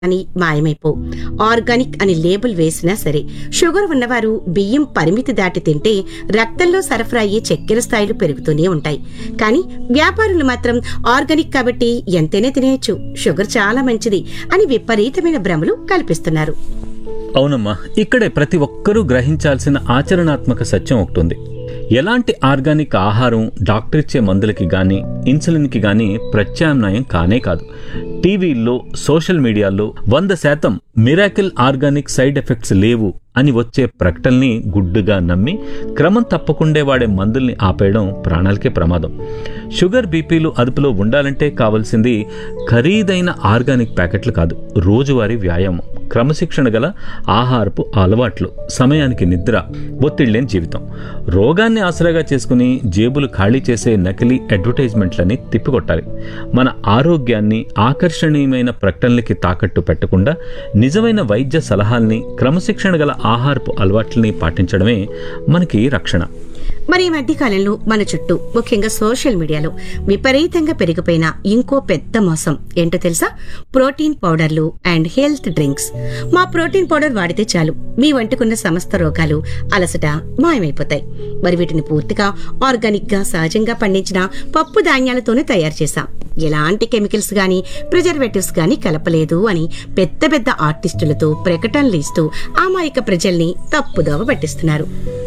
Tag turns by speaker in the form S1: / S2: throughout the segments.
S1: అని మాయమైపో. ఆర్గానిక్ అని లేబుల్ వేసినా సరే షుగర్ ఉన్నవారు బియ్యం పరిమితి దాటి తింటే రక్తంలో సరఫరా అయ్యే చక్కెర స్థాయిలు పెరుగుతూనే ఉంటాయి. కానీ వ్యాపారులు మాత్రం ఆర్గానిక్ కాబట్టి ఎంతైనా తినేయచ్చు, షుగర్ చాలా మంచిది అని విపరీతమైన భ్రమలు కల్పిస్తున్నారు.
S2: అవునమ్మా, ఇక్కడే ప్రతి ఒక్కరూ గ్రహించాల్సిన ఆచరణాత్మక సత్యం ఒకటి. ఎలాంటి ఆర్గానిక్ ఆహారం డాక్టర్ ఇచ్చే మందులకి గానీ ఇన్సులిన్కి గానీ ప్రత్యామ్నాయం కానే కాదు. టీవీల్లో సోషల్ మీడియాలో 100% మిరాకిల్ ఆర్గానిక్ సైడ్ ఎఫెక్ట్స్ లేవు అని వచ్చే ప్రకటనల్ని గుడ్డుగా నమ్మి క్రమం తప్పకుండే వాడే మందుల్ని ఆపేయడం ప్రాణాలకే ప్రమాదం. షుగర్ బీపీలు అదుపులో ఉండాలంటే కావాల్సింది ఖరీదైన ఆర్గానిక్ ప్యాకెట్లు కాదు, రోజువారీ వ్యాయామం, క్రమశిక్షణ గల ఆహారపు అలవాట్లు, సమయానికి నిద్ర, ఒత్తిడి లేని జీవితం. రోగాన్ని ఆసరాగా చేసుకుని జేబులు ఖాళీ చేసే నకిలీ అడ్వర్టైజ్మెంట్లని తిప్పికొట్టాలి. మన ఆరోగ్యాన్ని ఆకర్షణీయమైన ప్రకటనలకి తాకట్టు పెట్టకుండా నిజమైన వైద్య సలహాల్ని, క్రమశిక్షణ గల ఆహారపు అలవాట్లని పాటించడమే మనకి రక్షణ.
S1: మరి ఈ మధ్య కాలంలో మన చుట్టూ ముఖ్యంగా సోషల్ మీడియాలో విపరీతంగా పెరిగిపోయిన ఇంకో పెద్ద మోసం ఏంటో తెలుసా? ప్రోటీన్ పౌడర్లు అండ్ హెల్త్ డ్రింక్స్. మా ప్రోటీన్ పౌడర్ వాడితే చాలు మీ వంటికున్న సమస్త రోగాలు, అలసట మాయమైపోతాయి. మరి వీటిని పూర్తిగా ఆర్గానిక్ గా సహజంగా పండించిన పప్పు ధాన్యాలతోనే తయారు చేశాం, ఎలాంటి కెమికల్స్ గానీ ప్రిజర్వేటివ్స్ గానీ కలపలేదు అని పెద్ద పెద్ద ఆర్టిస్టులతో ప్రకటనలు ఇస్తూ అమాయక ప్రజల్ని తప్పుదోవ పట్టిస్తున్నారు.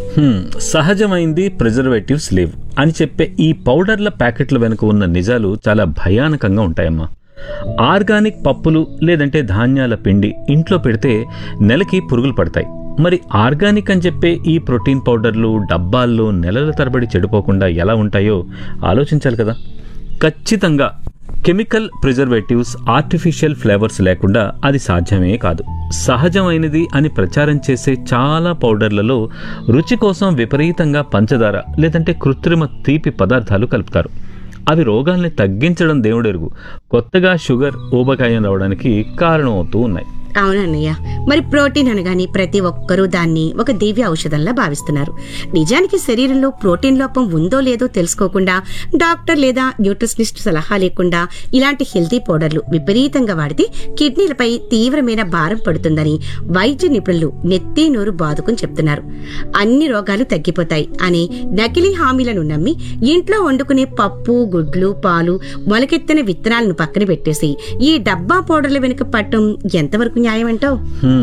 S2: సహజమైంది, ప్రిజర్వేటివ్స్ లేవు అని చెప్పే ఈ పౌడర్ల ప్యాకెట్ల వెనుక ఉన్న నిజాలు చాలా భయానకంగా ఉంటాయమ్మా. ఆర్గానిక్ పప్పులు లేదంటే ధాన్యాల పిండి ఇంట్లో పెడితే నెలకి పురుగులు పడతాయి. మరి ఆర్గానిక్ అని చెప్పే ఈ ప్రోటీన్ పౌడర్లు డబ్బాల్లో నెలల తరబడి చెడిపోకుండా ఎలా ఉంటాయో ఆలోచించాలి కదా. ఖచ్చితంగా కెమికల్ ప్రిజర్వేటివ్స్, ఆర్టిఫిషియల్ ఫ్లేవర్స్ లేకుండా అది సాధ్యమే కాదు. సహజమైనది అని ప్రచారం చేసే చాలా పౌడర్లలో రుచి కోసం విపరీతంగా పంచదార లేదంటే కృత్రిమ తీపి పదార్థాలు కలుపుతారు. అవి రోగాల్ని తగ్గించడం దేవుడెరుగు, కొత్తగా షుగర్, ఊబకాయం రావడానికి కారణమవుతూ ఉన్నాయి.
S1: అవునన్నయ్య, మరి ప్రోటీన్ అనగానే ప్రతి ఒక్కరూ దాన్ని ఒక దివ్య ఔషధంలా భావిస్తున్నారు. నిజానికి శరీరంలో ప్రోటీన్ లోపం ఉందో లేదో తెలుసుకోకుండా, డాక్టర్ లేదా న్యూట్రిషనిస్ట్ సలహా లేకుండా ఇలాంటి హెల్తీ పౌడర్లు విపరీతంగా వాడితే కిడ్నీలపై తీవ్రమైన భారం పడుతుందని వైద్య నిపుణులు నెత్తి నోరు బాదుకుని చెప్తున్నారు. అన్ని రోగాలు తగ్గిపోతాయి అనే నకిలీ హామీలను నమ్మి ఇంట్లో వండుకునే పప్పు, గుడ్లు, పాలు, మొలకెత్తిన విత్తనాలను పక్కన పెట్టేసి ఈ డబ్బా పౌడర్ల వెనుక పట్టం ఎంతవరకు న్యాయం అంటావు?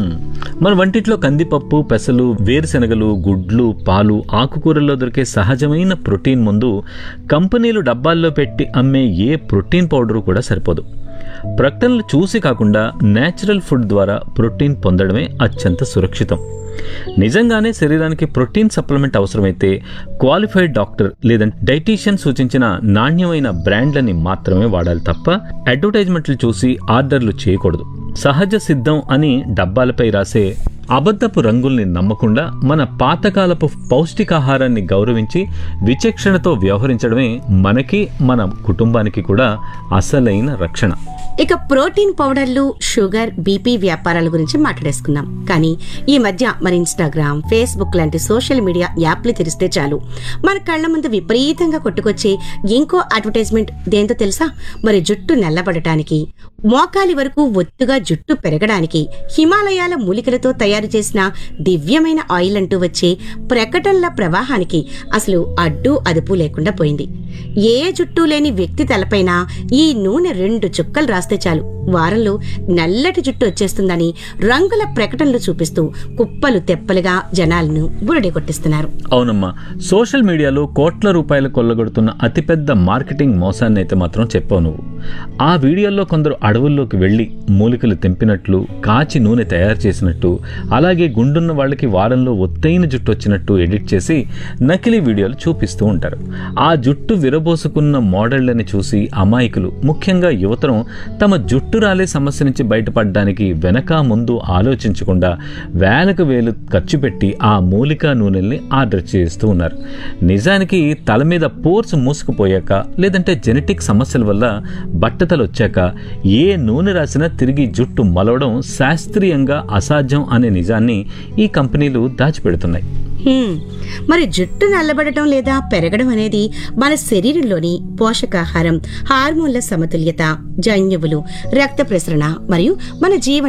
S2: మన వంటిట్లో కందిపప్పు, పెసలు, వేరుశెనగలు, గుడ్లు, పాలు, ఆకుకూరల్లో దొరికే సహజమైన ప్రోటీన్ ముందు కంపెనీలు డబ్బాల్లో పెట్టి అమ్మే ఏ ప్రోటీన్ పౌడరు కూడా సరిపోదు. ప్రకటనలు చూసి కాకుండా నేచురల్ ఫుడ్ ద్వారా ప్రోటీన్ పొందడమే అత్యంత సురక్షితం. నిజంగానే శరీరానికి ప్రోటీన్ సప్లిమెంట్ అవసరమైతే క్వాలిఫైడ్ డాక్టర్ లేదంటే డైటీషియన్ సూచించిన నాణ్యమైన బ్రాండ్లని మాత్రమే వాడాలి తప్ప అడ్వర్టైజ్మెంట్లు చూసి ఆర్డర్లు చేయకూడదు. సహజ సిద్ధం అని డబ్బాలపై రాసే అబద్ధపు రంగుల్ని నమ్మకుండా మన పాతకాలపు పౌష్టికాహారాన్ని గౌరవించి విచక్షణతో వ్యవహరించడమే మనకి, మన కుటుంబానికి కూడా అసలైన రక్షణ.
S1: ఇక ప్రోటీన్ పౌడర్లు, షుగర్, బీపీ వ్యాపారాల గురించి మాట్లాడేసుకుందాం. కానీ ఈ మధ్య మన ఇన్స్టాగ్రామ్, ఫేస్బుక్ లాంటి సోషల్ మీడియా యాప్లు తెరిస్తే చాలు మన కళ్ల ముందు విపరీతంగా కొట్టుకొచ్చే ఇంకో అడ్వర్టైజ్మెంట్ దేంతో తెలుసా? మరి జుట్టు నల్లబడటానికి, మోకాలి వరకు ఒత్తుగా జుట్టు పెరగడానికి హిమాలయాల మూలికలతో తయారు చేసిన దివ్యమైన ఆయిల్ అంటూ వచ్చే ప్రకటనల ప్రవాహానికి అసలు అడ్డు అదుపు లేకుండా పోయింది. ఏ జుట్టు లేని వ్యక్తి తలపైన ఈ నూనె 2 చుక్కలు రాస్తే చాలు వారంలో నల్లటి జుట్టు వచ్చేస్తుందని రంగుల ప్రకటనలు చూపిస్తూ కుప్పలు తెప్పలుగా జనాలను బురడి కొట్టిస్తున్నారు.
S2: అవునమ్మా, సోషల్ మీడియాలో కోట్ల రూపాయలు కొల్లగొడుతున్న అతిపెద్ద మార్కెటింగ్ మోసాన్ని అయితే మాత్రం చెప్పావు నువ్వు. ఆ వీడియోల్లో కొందరు అడవుల్లోకి వెళ్లి మూలికలు తెంపినట్లు, కాచి నూనె తయారు చేసినట్టు, అలాగే గుండున్న వాళ్ళకి వారంలో ఒత్తైన జుట్టు వచ్చినట్టు ఎడిట్ చేసి నకిలీ వీడియోలు చూపిస్తూ ఉంటారు. ఆ జుట్టు విరబోసుకున్న మోడళ్లని చూసి అమాయకులు, ముఖ్యంగా యువతరం తమ జుట్టు రాలే సమస్య నుంచి బయటపడడానికి వెనక ముందు ఆలోచించకుండా వేలకు వేలు ఖర్చు పెట్టి ఆ మూలికా నూనెల్ని ఆర్డర్ చేస్తూ ఉన్నారు. నిజానికి తల మీద పోర్స్ మూసుకుపోయాక లేదంటే జెనెటిక్ సమస్యల వల్ల బట్టతలు వచ్చాక ఏ నూనె రాసినా తిరిగి జుట్టు మలవడం శాస్త్రీయంగా అసాధ్యం అనే నిజాన్ని ఈ కంపెనీలు దాచిపెడుతున్నాయి.
S1: మరి జుట్టు నల్లబడటం లేదా పెరగడం అనేది మన శరీరంలోని పోషకాహారం, హార్మోన్ల సమతుల్యత, జన్యువులు, రక్త ప్రసరణ మరియు మన జీవన